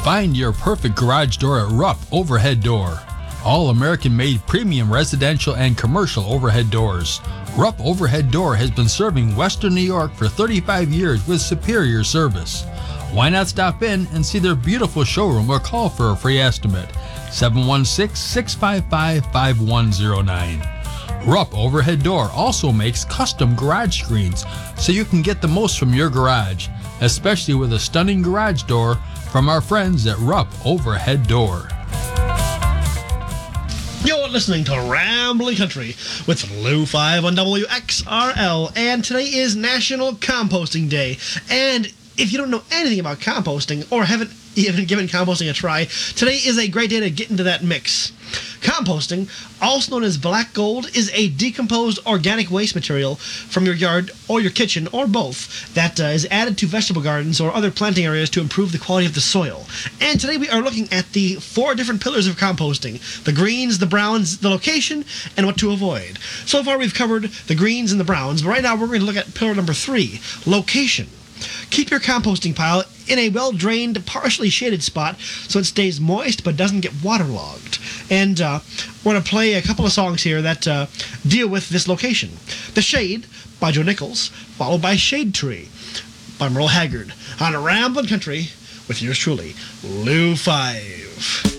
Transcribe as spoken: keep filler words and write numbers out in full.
Find your perfect garage door at Rupp Overhead Door. All American-made premium residential and commercial overhead doors. Rupp Overhead Door has been serving Western New York for thirty-five years with superior service. Why not stop in and see their beautiful showroom or call for a free estimate? seven one six, six five five, five one zero nine. Rupp Overhead Door also makes custom garage screens so you can get the most from your garage, especially with a stunning garage door from our friends at Rupp Overhead Door. You're listening to Ramblin' Country with Lou five on W X R L, and today is National Composting Day. And if you don't know anything about composting or haven't even given composting a try, today is a great day to get into that mix. Composting, also known as black gold, is a decomposed organic waste material from your yard or your kitchen or both that uh, is added to vegetable gardens or other planting areas to improve the quality of the soil. And today we are looking at the four different pillars of composting: the greens, the browns, the location, and what to avoid. So far we've covered the greens and the browns, but right now we're going to look at pillar number three, location. Keep your composting pile in a well-drained, partially shaded spot so it stays moist but doesn't get waterlogged. And uh, we're going to play a couple of songs here that uh, deal with this location. The Shade by Joe Nichols, followed by Shade Tree by Merle Haggard on Ramblin' Country with yours truly, Lou five.